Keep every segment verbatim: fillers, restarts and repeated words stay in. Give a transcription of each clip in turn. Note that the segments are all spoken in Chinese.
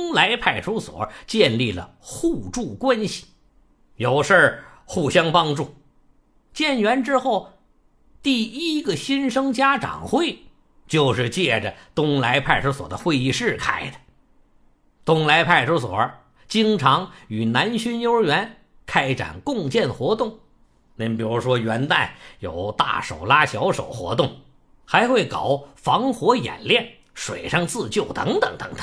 东来派出所建立了互助关系，有事儿互相帮助。建园之后，第一个新生家长会就是借着东来派出所的会议室开的。东来派出所经常与南浔幼儿园开展共建活动，您比如说元旦有大手拉小手活动，还会搞防火演练、水上自救等等等等。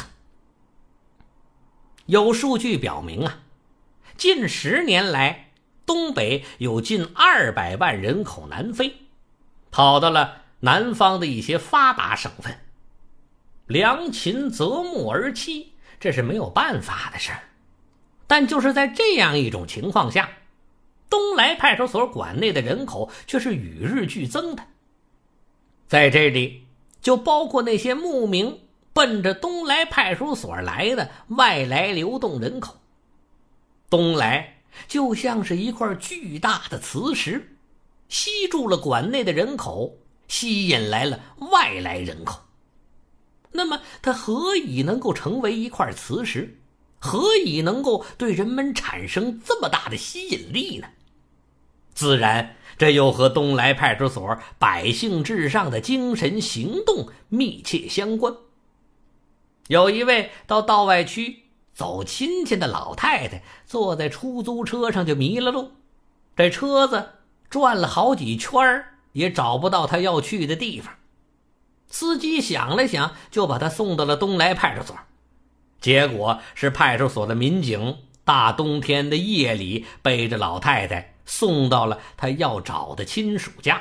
有数据表明啊，近十年来，东北有近二百万人口南飞，跑到了南方的一些发达省份。良禽择木而栖，这是没有办法的事儿。但就是在这样一种情况下，东来派出所管内的人口却是与日俱增的。在这里，就包括那些慕名奔着东来派出所来的外来流动人口。东来就像是一块巨大的磁石，吸住了管内的人口，吸引来了外来人口。那么它何以能够成为一块磁石？何以能够对人们产生这么大的吸引力呢？自然这又和东来派出所百姓至上的精神行动密切相关。有一位到道外区走亲戚的老太太，坐在出租车上就迷了路，这车子转了好几圈也找不到她要去的地方。司机想了想，就把她送到了东来派出所。结果是派出所的民警大冬天的夜里背着老太太送到了她要找的亲属家。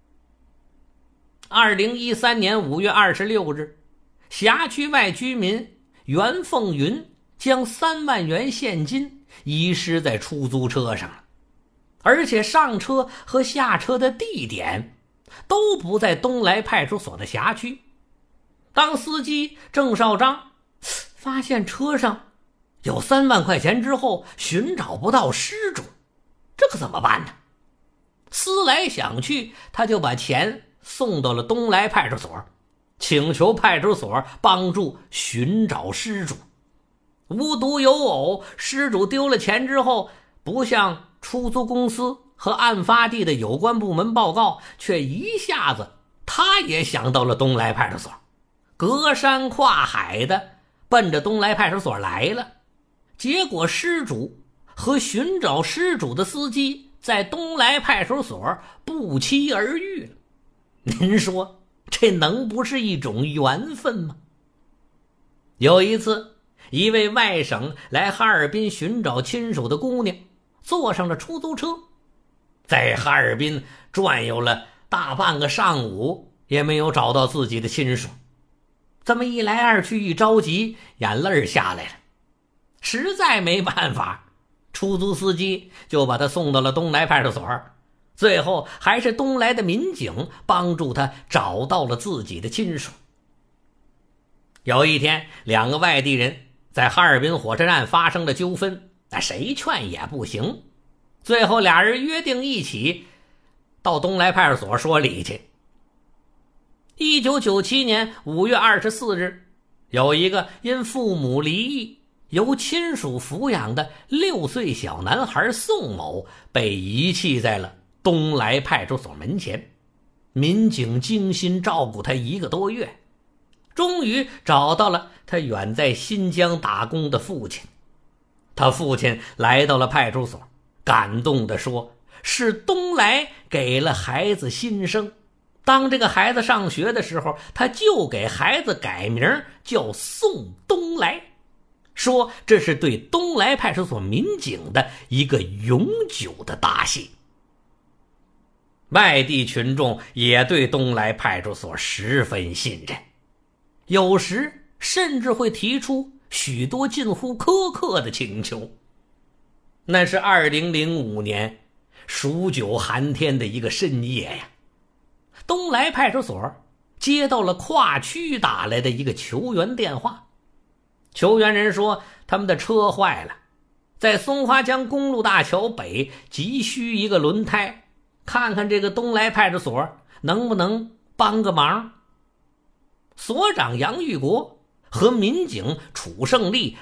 二零一三年五月二十六日，辖区外居民袁凤云将三万元现金遗失在出租车上了，而且上车和下车的地点都不在东来派出所的辖区。当司机郑少章发现车上有三万块钱之后，寻找不到失主，这可怎么办呢？思来想去，他就把钱送到了东来派出所，请求派出所帮助寻找失主。无独有偶，失主丢了钱之后，不向出租公司和案发地的有关部门报告，却一下子他也想到了东来派出所，隔山跨海的奔着东来派出所来了。结果失主和寻找失主的司机在东来派出所不期而遇了。您说这能不是一种缘分吗？有一次，一位外省来哈尔滨寻找亲属的姑娘坐上了出租车，在哈尔滨转悠了大半个上午，也没有找到自己的亲属。这么一来二去，一着急，眼泪下来了，实在没办法，出租司机就把他送到了东来派出所。最后还是东来的民警帮助他找到了自己的亲属。有一天，两个外地人在哈尔滨火车站发生了纠纷，那谁劝也不行，最后俩人约定一起到东来派出所说理去。一九九七年五月二十四日，有一个因父母离异由亲属抚养的六岁小男孩宋某被遗弃在了东来派出所门前。民警精心照顾他一个多月，终于找到了他远在新疆打工的父亲。他父亲来到了派出所，感动地说，是东来给了孩子新生，当这个孩子上学的时候，他就给孩子改名叫宋东来，说这是对东来派出所民警的一个永久的答谢。外地群众也对东来派出所十分信任，有时甚至会提出许多近乎苛刻的请求。那是二零零五年数九寒天的一个深夜呀，东来派出所接到了跨区打来的一个求援电话。求援人说他们的车坏了，在松花江公路大桥北急需一个轮胎，看看这个东来派出所能不能帮个忙。所长杨玉国和民警楚胜利